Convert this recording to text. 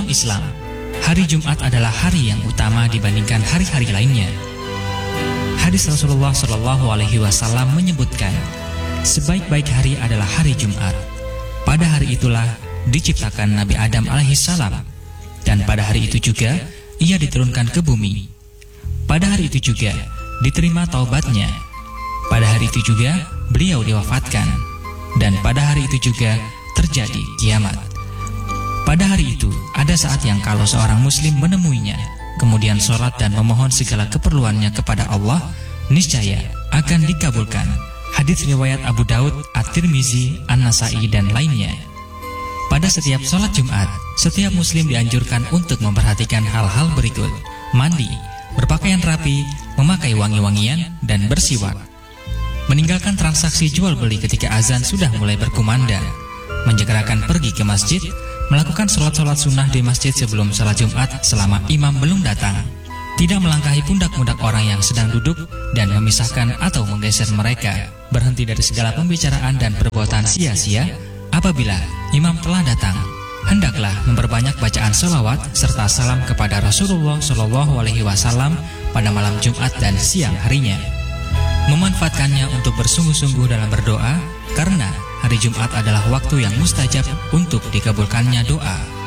Islam, hari Jumat adalah hari yang utama dibandingkan hari-hari lainnya. Hadis Rasulullah SAW menyebutkan, sebaik-baik hari adalah hari Jumat. Pada hari itulah diciptakan Nabi Adam alaihissalam, dan pada hari itu juga ia diturunkan ke bumi. Pada hari itu juga diterima taubatnya. Pada hari itu juga beliau diwafatkan, dan pada hari itu juga terjadi kiamat. Pada hari itu ada saat yang kalau seorang muslim menemuinya, kemudian sholat dan memohon segala keperluannya kepada Allah, niscaya akan dikabulkan. Hadits riwayat Abu Daud, At-Tirmizi, An-Nasai, dan lainnya. Pada setiap sholat Jumat, setiap muslim dianjurkan untuk memperhatikan hal-hal berikut: mandi, berpakaian rapi, memakai wangi-wangian, dan bersiwak. Meninggalkan transaksi jual beli ketika azan sudah mulai berkumandang. Menjegerakan pergi ke masjid, melakukan sholat-sholat sunnah di masjid sebelum sholat Jumat selama imam belum datang. Tidak melangkahi pundak-pundak orang yang sedang duduk dan memisahkan atau menggeser mereka. Berhenti dari segala pembicaraan dan perbuatan sia-sia. Apabila imam telah datang, hendaklah memperbanyak bacaan sholawat serta salam kepada Rasulullah SAW pada malam Jumat dan siang harinya. Memanfaatkannya untuk bersungguh-sungguh dalam berdoa, karena hari Jumat adalah waktu yang mustajab untuk dikabulkannya doa.